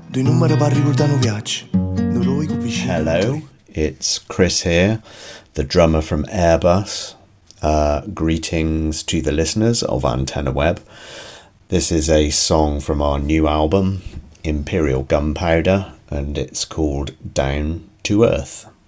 Hello, it's Chris here, the drummer from Airbus. Greetings to the listeners of Antenna Web. This is a song from our new album, Imperial Gunpowder, and it's called Down to Earth.